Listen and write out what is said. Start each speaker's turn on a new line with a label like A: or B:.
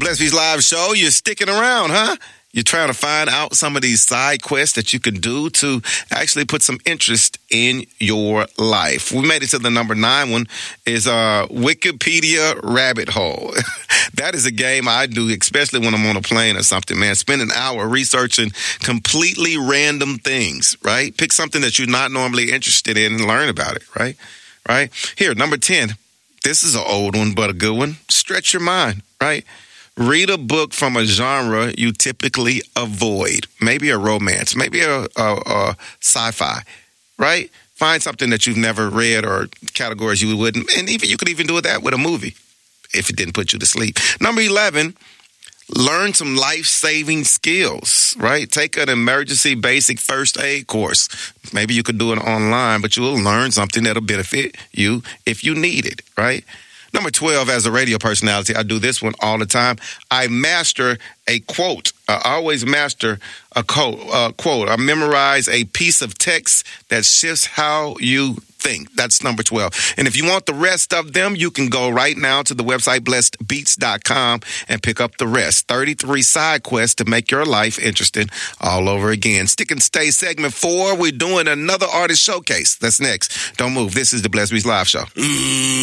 A: Blessed Beats Live Show. You're sticking around, huh? You're trying to find out some of these side quests that you can do to actually put some interest in your life. We made it to the number 9 one is Wikipedia Rabbit Hole. That is a game I do, especially when I'm on a plane or something, man. Spend an hour researching completely random things, right? Pick something that you're not normally interested in and learn about it, right? Right? Here, number 10. This is an old one, but a good one. Stretch your mind, right? Read a book from a genre you typically avoid. Maybe a romance, maybe a sci-fi, right? Find something that you've never read or categories you wouldn't. And even you could even do that with a movie if it didn't put you to sleep. Number 11, learn some life-saving skills, right? Take an emergency basic first aid course. Maybe you could do it online, but you'll learn something that'll benefit you if you need it, right? Number 12, as a radio personality, I do this one all the time. I master a quote. I always master a quote. I memorize a piece of text that shifts how you think. That's number 12. And if you want the rest of them, you can go right now to the website blessedbeats.com and pick up the rest. 33 side quests to make your life interesting all over again. Stick and Stay segment 4. We're doing another artist showcase. That's next. Don't move. This is the Blessed Beats Live Show.